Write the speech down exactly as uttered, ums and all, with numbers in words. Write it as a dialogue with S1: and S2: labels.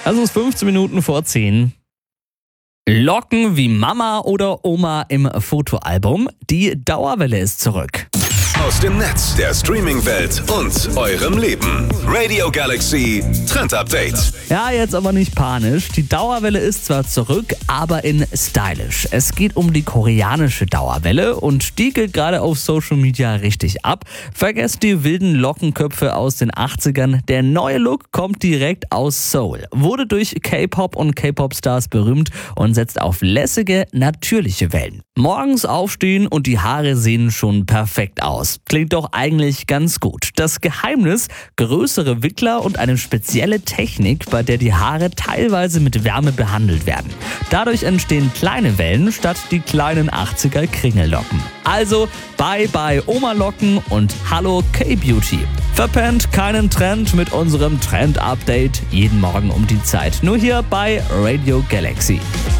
S1: Also es ist fünfzehn Minuten vor zehn. Locken wie Mama oder Oma im Fotoalbum. Die Dauerwelle ist zurück.
S2: Aus dem Netz, der Streaming-Welt und eurem Leben. Radio Galaxy Trend Update.
S1: Ja, jetzt aber nicht panisch. Die Dauerwelle ist zwar zurück, aber in stylisch. Es geht um die koreanische Dauerwelle und die geht gerade auf Social Media richtig ab. Vergesst die wilden Lockenköpfe aus den achtzigern. Der neue Look kommt direkt aus Seoul, wurde durch K-Pop und K-Pop-Stars berühmt und setzt auf lässige, natürliche Wellen. Morgens aufstehen und die Haare sehen schon perfekt aus. Klingt doch eigentlich ganz gut. Das Geheimnis: größere Wickler und eine spezielle Technik, bei der die Haare teilweise mit Wärme behandelt werden. Dadurch entstehen kleine Wellen statt die kleinen achtziger Kringellocken. Also bye bye Oma-Locken und hallo K-Beauty. Verpennt keinen Trend mit unserem Trend-Update jeden Morgen um die Zeit. Nur hier bei Radio Galaxy.